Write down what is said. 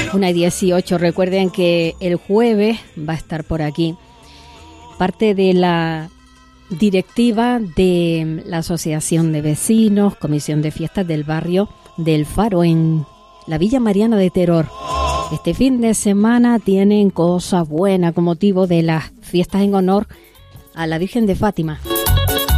1:18. Recuerden que el jueves va a estar por aquí parte de la directiva de la Asociación de Vecinos, Comisión de Fiestas del Barrio del Faro, en la Villa Mariana de Teror. Este fin de semana tienen cosas buenas con motivo de las fiestas en honor a la Virgen de Fátima.